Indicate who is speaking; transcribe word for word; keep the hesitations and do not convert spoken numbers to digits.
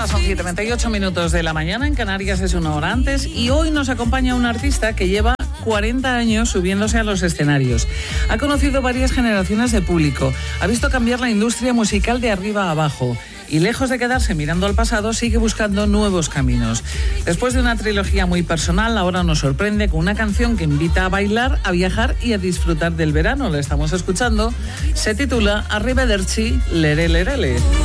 Speaker 1: mañana, son siete y treinta y ocho minutos de la mañana, en Canarias es una hora antes y hoy nos acompaña un artista que lleva cuarenta años subiéndose a los escenarios. Ha conocido varias generaciones de público, ha visto cambiar la industria musical de arriba a abajo y lejos de quedarse mirando al pasado, sigue buscando nuevos caminos. Después de una trilogía muy personal, ahora nos sorprende con una canción que invita a bailar, a viajar y a disfrutar del verano. La estamos escuchando, se titula Arrivederci, Lere Lerele.